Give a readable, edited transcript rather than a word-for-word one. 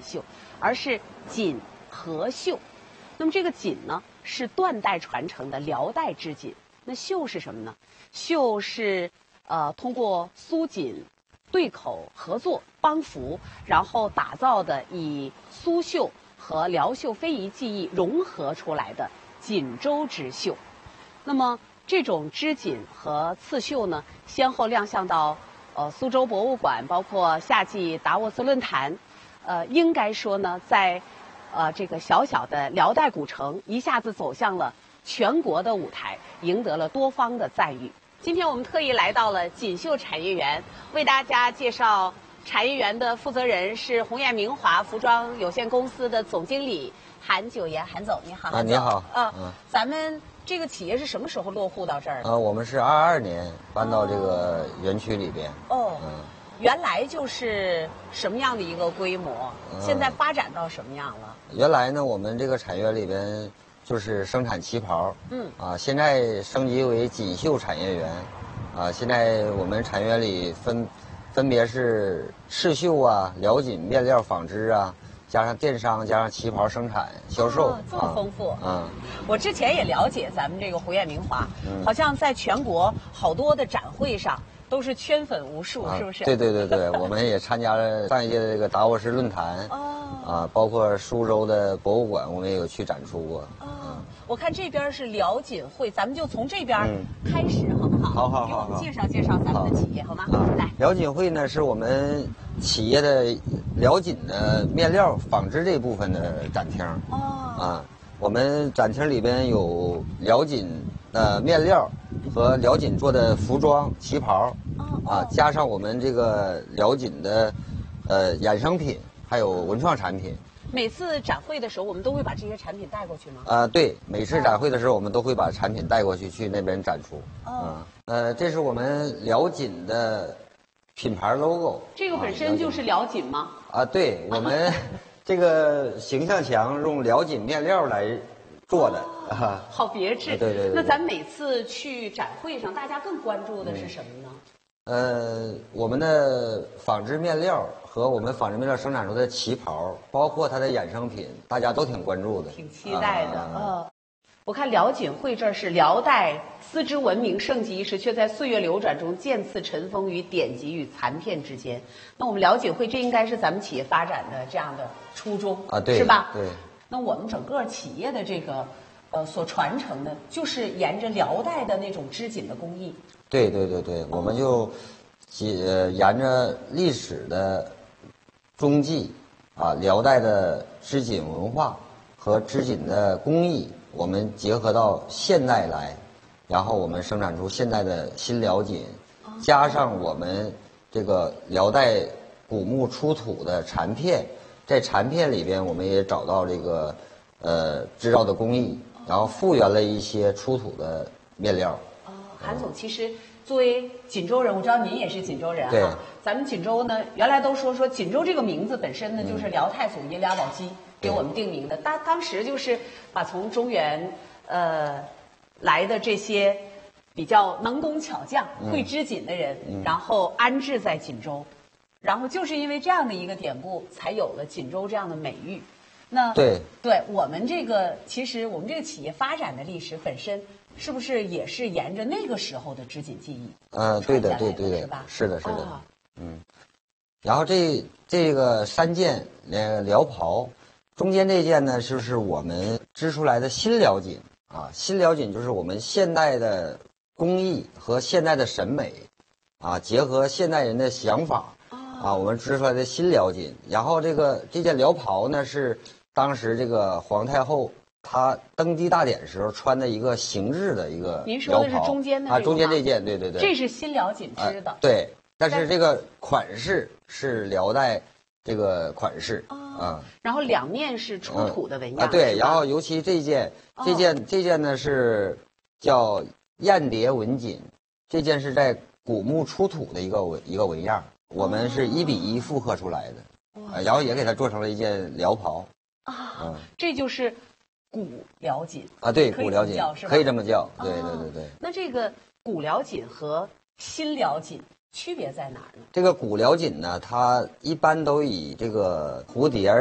绣，而是锦和绣。那么这个锦呢，是断代传承的辽代织锦。那绣是什么呢？绣是通过苏锦对口合作帮扶，然后打造的以苏绣和辽绣非遗技艺融合出来的锦州织绣。那么这种织锦和刺绣呢，先后亮相到苏州博物馆，包括夏季达沃斯论坛。应该说呢，在这个小小的辽代古城一下子走向了全国的舞台，赢得了多方的赞誉。今天我们特意来到了锦绣产业园，为大家介绍产业园的负责人是鸿雁明华服装有限公司的总经理韩九岩。韩总，你好。 啊，你好。 咱们这个企业是什么时候落户到这儿的？ 我们是22年搬到这个园区里边。 原来就是什么样的一个规模？现在发展到什么样了？ 原来呢，我们这个产业园里边就是生产旗袍。现在升级为锦绣产业园。现在我们产业园里分别是刺绣啊、辽锦面料纺织啊，加上电商，加上旗袍生产销售。 这么丰富。我之前也了解咱们这个鸿雁明华，好像在全国好多的展会上都是圈粉无数，是不是？ 对，我们也参加了上一届的这个达沃斯论坛。包括苏州的博物馆，我们也有去展出过。 我看这边是辽锦会，咱们就从这边开始，好不好？ 好。 给我们介绍介绍咱们的企业，好吗？来， 辽锦会呢是我们企业的辽锦的面料纺织这部分的展厅。我们展厅里边有辽锦的面料和辽锦做的服装旗袍。加上我们这个辽锦的衍生品，还有文创产品。 每次展会的时候，我们都会把这些产品带过去吗？ 对，每次展会的时候，我们都会把产品带过去，去那边展出。这是我们辽锦的品牌 logo。 这个本身就是辽锦吗？ 对，我们这个形象墙用辽锦面料来做的。 好别致。 对。 那咱每次去展会上，大家更关注的是什么呢？ 我们的纺织面料和我们纺织面料生产出的旗袍，包括它的衍生品，大家都挺关注的， 挺期待的。我看辽锦会这儿是辽代丝织文明盛极一时，却在岁月流转中渐次尘封于典籍与残片之间。那我们辽锦会，这应该是咱们企业发展的这样的初衷对， 是吧？ 对。 那我们整个企业的这个所传承的，就是沿着辽代的那种织锦的工艺。 对，我们就沿着历史的踪迹辽代的织锦文化和织锦的工艺，我们结合到现代来，然后我们生产出现代的新辽锦，加上我们这个辽代古木出土的残片，在残片里边我们也找到这个制造的工艺，然后复原了一些出土的面料。 韩总，其实作为锦州人，我知道您也是锦州人对。 咱们锦州呢，原来都说锦州这个名字本身呢，就是辽太祖爷俩宝鸡给我们定名的。当时就是把从中原来的这些比较能工巧匠、会织锦的人，然后安置在锦州，然后就是因为这样的一个典故，才有了锦州这样的美誉。那对我们这个，其实我们这个企业发展的历史本身，是不是也是沿着那个时候的织锦技艺？ 对的，是的。然后这个3件辽袍，中间这件呢，就是我们织出来的新辽锦新辽锦就是我们现代的工艺和现代的审美结合现代人的想法我们织出来的新辽锦。然后这件辽袍呢，是当时这个皇太后她登基大典时候穿的一个形制的一个辽袍。 您说的是中间的中间这件，对。 这是新辽锦织的。 对，但是这个款式是辽代这个款式然后两面是出土的纹样对，然后尤其这件呢是叫燕蝶纹锦，这件是在古墓出土的一个纹样，我们是1比1复刻出来的，然后也给它做成了一件辽袍这就是古辽锦对，古辽锦可以这么叫，对。 那这个古辽锦和新辽锦区别在哪儿呢？ 这个古辽锦呢，它一般都以这个蝴蝶